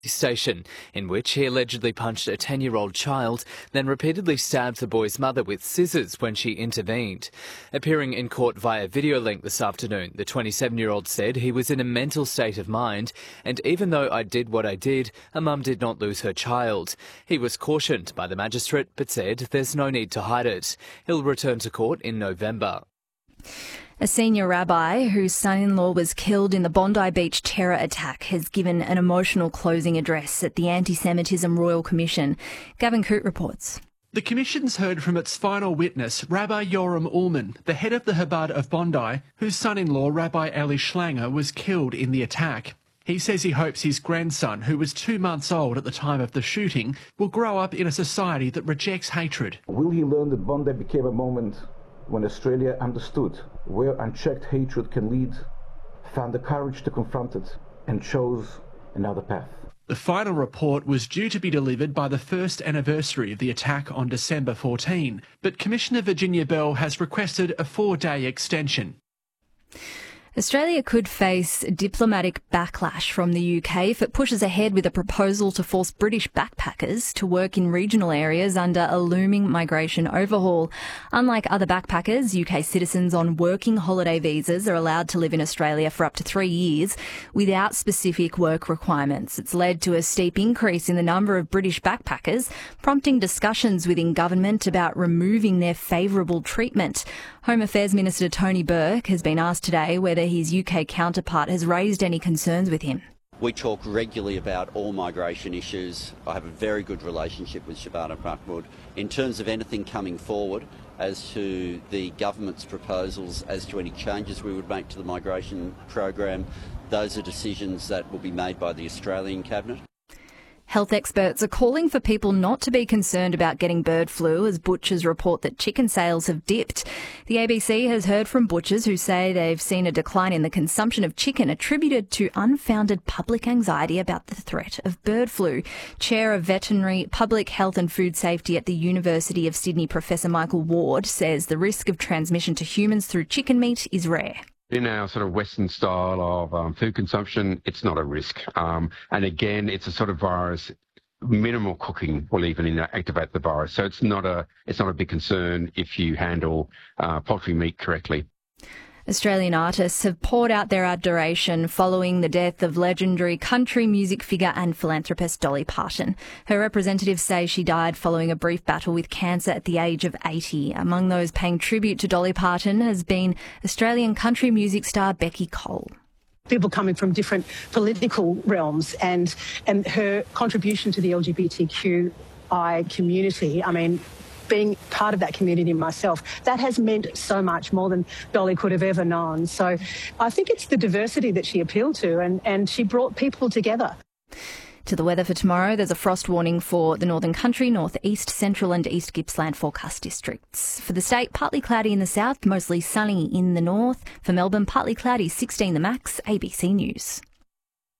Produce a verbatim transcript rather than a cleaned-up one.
station, in which he allegedly punched a ten-year-old child, then repeatedly stabbed the boy's mother with scissors when she intervened. Appearing in court via video link this afternoon, the twenty-seven-year-old said he was in a mental state of mind, and even though I did what I did, a mum did not lose her child. He was cautioned by the magistrate, but said there's no need to hide it. He'll return to court in November. A senior rabbi whose son-in-law was killed in the Bondi Beach terror attack has given an emotional closing address at the Anti-Semitism Royal Commission. Gavin Coote reports. The Commission's heard from its final witness, Rabbi Yoram Ullman, the head of the Chabad of Bondi, whose son-in-law, Rabbi Eli Schlanger, was killed in the attack. He says he hopes his grandson, who was two months old at the time of the shooting, will grow up in a society that rejects hatred. Will he learn that Bondi became a moment when Australia understood where unchecked hatred can lead, found the courage to confront it, and chose another path? The final report was due to be delivered by the first anniversary of the attack on December fourteenth, but Commissioner Virginia Bell has requested a four-day extension. Australia could face diplomatic backlash from the U K if it pushes ahead with a proposal to force British backpackers to work in regional areas under a looming migration overhaul. Unlike other backpackers, U K citizens on working holiday visas are allowed to live in Australia for up to three years without specific work requirements. It's led to a steep increase in the number of British backpackers, prompting discussions within government about removing their favourable treatment. Home Affairs Minister Tony Burke has been asked today whether his U K counterpart has raised any concerns with him. We talk regularly about all migration issues. I have a very good relationship with Shabana Mahmood. In terms of anything coming forward as to the government's proposals, as to any changes we would make to the migration program, those are decisions that will be made by the Australian Cabinet. Health experts are calling for people not to be concerned about getting bird flu as butchers report that chicken sales have dipped. The A B C has heard from butchers who say they've seen a decline in the consumption of chicken attributed to unfounded public anxiety about the threat of bird flu. Chair of Veterinary, Public Health and Food Safety at the University of Sydney, Professor Michael Ward, says the risk of transmission to humans through chicken meat is rare. In our sort of Western style of um, food consumption, it's not a risk. Um, and again, it's a sort of virus. Minimal cooking will even inactivate the virus. So it's not a it's not a big concern if you handle uh, poultry meat correctly. Australian artists have poured out their adoration following the death of legendary country music figure and philanthropist Dolly Parton. Her representatives say she died following a brief battle with cancer at the age of eighty. Among those paying tribute to Dolly Parton has been Australian country music star Becky Cole. People coming from different political realms, and and her contribution to the L G B T Q I community, I mean, being part of that community myself, that has meant so much more than Dolly could have ever known. So I think it's the diversity that she appealed to, and, and she brought people together. To the weather for tomorrow, there's a frost warning for the Northern Country, North East, Central and East Gippsland forecast districts. For the state, partly cloudy in the south, mostly sunny in the north. For Melbourne, partly cloudy, sixteen the max. A B C News.